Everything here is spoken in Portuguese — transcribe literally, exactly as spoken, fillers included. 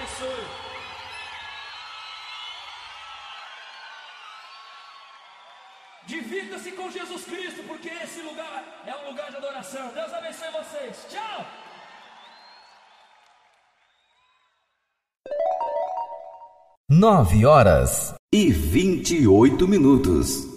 abençoe. Divirta-se com Jesus Cristo, porque esse lugar é um lugar de adoração. Deus abençoe vocês. Tchau! Nove horas e vinte e oito minutos.